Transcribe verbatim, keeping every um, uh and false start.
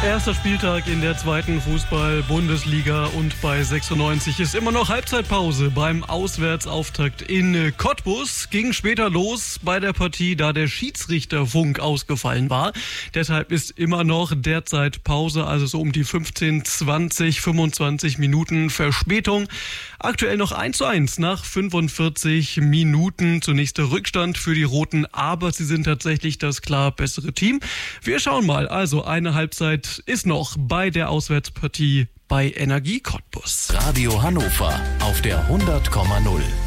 Erster Spieltag in der zweiten Fußball-Bundesliga und bei sechsundneunzig ist immer noch Halbzeitpause beim Auswärtsauftakt in Cottbus. Ging später los bei der Partie, da der Schiedsrichterfunk ausgefallen war. Deshalb ist immer noch derzeit Pause, also so um die fünfzehn, zwanzig, fünfundzwanzig Minuten Verspätung. Aktuell noch eins zu eins nach fünfundvierzig Minuten. Zunächst der Rückstand für die Roten, aber sie sind tatsächlich das klar bessere Team. Wir schauen mal, also eine Halbzeit ist noch bei der Auswärtspartie bei Energie Cottbus. Radio Hannover auf der hundert Komma null.